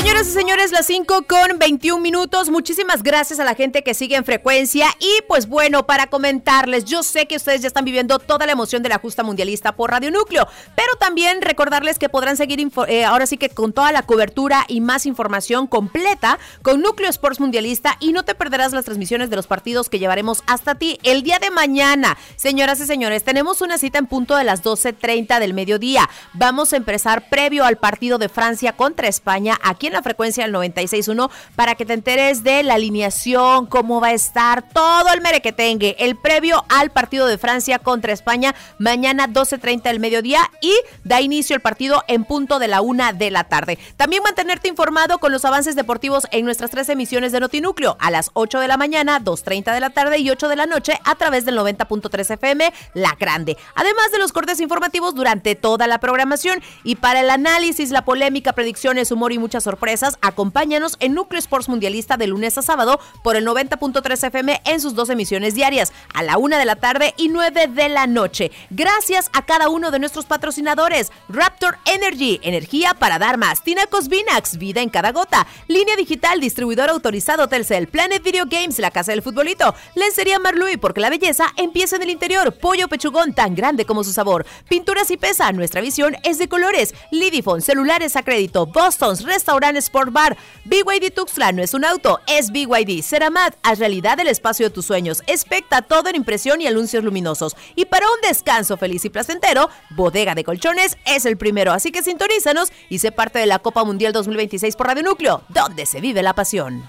Señoras y señores, las 5:21. Muchísimas gracias a la gente que sigue en frecuencia. Y pues bueno, para comentarles, yo sé que ustedes ya están viviendo toda la emoción de la justa mundialista por Radio Núcleo, pero también recordarles que podrán seguir ahora sí que con toda la cobertura y más información completa con Núcleo Sports Mundialista, y no te perderás las transmisiones de los partidos que llevaremos hasta ti el día de mañana. Señoras y señores, tenemos una cita en punto de las 12:30 del mediodía. Vamos a empezar previo al partido de Francia contra España aquí en la frecuencia del 96.1 para que te enteres de la alineación, cómo va a estar, todo el merequetengue, el previo al partido de Francia contra España, mañana 12:30 del mediodía, y da inicio el partido en punto de la 1 de la tarde. También mantenerte informado con los avances deportivos en nuestras 3 emisiones de Notinúcleo, a las 8 de la mañana, 2:30 de la tarde y 8 de la noche a través del 90.3 FM, La Grande. Además de los cortes informativos durante toda la programación, y para el análisis, la polémica, predicciones, humor y muchas sorpresas, acompáñanos en Núcleo Sports Mundialista de lunes a sábado por el 90.3 FM en sus 2 emisiones diarias, a la 1 de la tarde y 9 de la noche. Gracias a cada uno de nuestros patrocinadores: Raptor Energy, energía para dar más; Tinacos Vinax, vida en cada gota; Línea Digital, distribuidor autorizado Telcel; Planet Video Games, la casa del futbolito; Lencería Marluy, porque la belleza empieza en el interior; Pollo Pechugón, tan grande como su sabor; Pinturas y Pesa, nuestra visión es de colores; Lidifon, celulares a crédito; Boston's, restaurante Sport Bar; BYD Tuxtla, no es un auto, es BYD; Ceramat, haz realidad el espacio de tus sueños; Expecta, todo en impresión y anuncios luminosos; y para un descanso feliz y placentero, Bodega de Colchones es el primero. Así que sintonízanos y sé parte de la Copa Mundial 2026 por Radio Núcleo, donde se vive la pasión.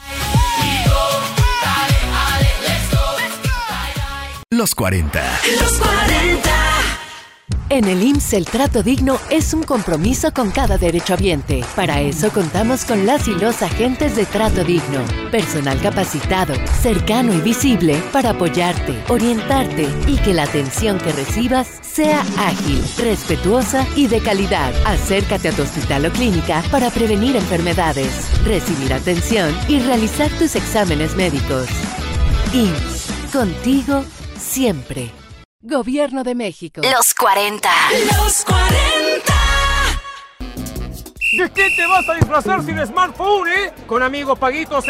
Los 40. Los 40. En el IMSS, el trato digno es un compromiso con cada derechohabiente. Para eso contamos con las y los agentes de Trato Digno. Personal capacitado, cercano y visible para apoyarte, orientarte y que la atención que recibas sea ágil, respetuosa y de calidad. Acércate a tu hospital o clínica para prevenir enfermedades, recibir atención y realizar tus exámenes médicos. IMSS, contigo siempre. Gobierno de México. Los 40. Los 40. ¿De qué te vas a disfrazar sin smartphone, Con amigos paguitos